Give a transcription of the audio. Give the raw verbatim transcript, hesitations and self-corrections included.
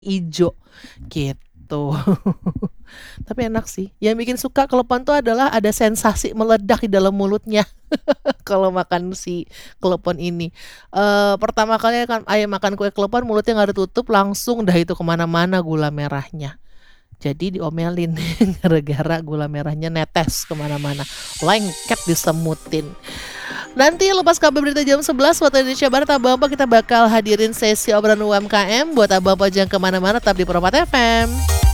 Ijo, gitu. Tapi enak sih, yang bikin suka klepon tuh adalah ada sensasi meledak di dalam mulutnya, kalau makan si klepon ini. Eee, pertama kali kan ayah makan kue klepon mulutnya nggak ditutup langsung dah itu ke mana-mana gula merahnya. Jadi diomelin gara-gara gula merahnya netes ke mana-mana, lengket disemutin. Nanti lepas kabar berita jam sebelas waktu Indonesia Barat, Abang-abang kita bakal hadirin sesi obrolan U M K M, buat Abang-abang jangan ke mana-mana tetap di Permata F M.